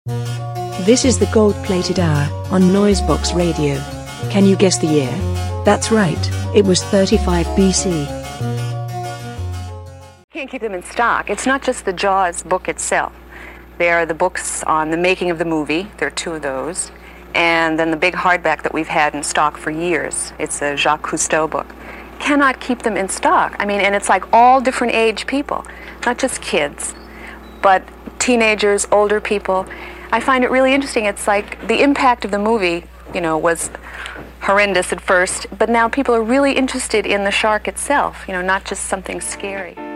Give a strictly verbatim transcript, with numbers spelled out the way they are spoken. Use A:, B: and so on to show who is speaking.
A: This is the gold-plated hour on Noisebox Radio. Can you guess the year? That's right, it was thirty-five B C.
B: Can't keep them in stock. It's not just the Jaws book itself. There are the books on the making of the movie. There are two of those. And then the big hardback that we've had in stock for years. It's a Jacques Cousteau book. Cannot keep them in stock. I mean, and it's like all different age people, not just kids, but teenagers, older people. I find it really interesting. It's like the impact of the movie, you know, was horrendous at first, but now people are really interested in the shark itself, you know, not just something scary.